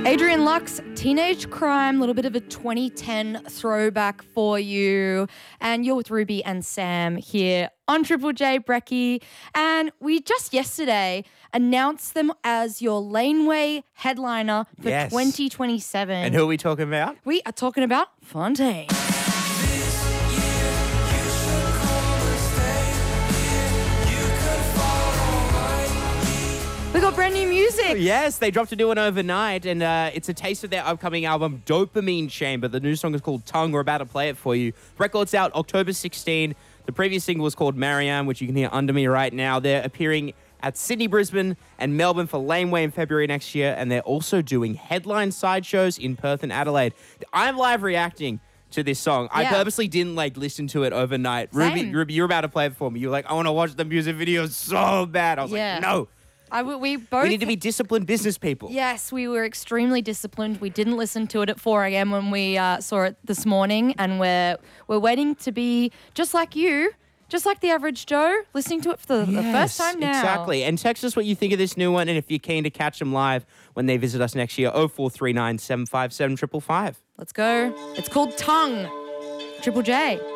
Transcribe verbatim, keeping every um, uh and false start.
Adrian Lux, Teenage Crime, a little bit of a twenty ten throwback for you. And you're with Ruby and Sam here on Triple J Brekkie. And we just yesterday announced them as your Laneway headliner for Yes. twenty twenty-seven. And who are we talking about? We are talking about Fontaine. We got brand new music. Yes, they dropped a new one overnight, and uh, it's a taste of their upcoming album, Dopamine Chamber. The new song is called Tongue. We're about to play it for you. Record's out October sixteenth. The previous single was called Marianne, which you can hear under me right now. They're appearing at Sydney, Brisbane, and Melbourne for Laneway in February next year, and they're also doing headline sideshows in Perth and Adelaide. I'm live reacting to this song. I Yeah. purposely didn't like listen to it overnight. Ruby, Same. Ruby, you're about to play it for me. You're like, I want to watch the music video so bad. I was Yeah. like, no. I, w- we both. We need to be disciplined business people. Yes, we were extremely disciplined. We didn't listen to it at four a.m. when we uh, saw it this morning, and we're we're waiting to be just like you, just like the average Joe, listening to it for the, the first Yes, time now. Exactly. And text us what you think of this new one, and if you're keen to catch them live when they visit us next year, oh four three nine, seven five seven, five five five. Let's go. It's called Tongue. Triple J.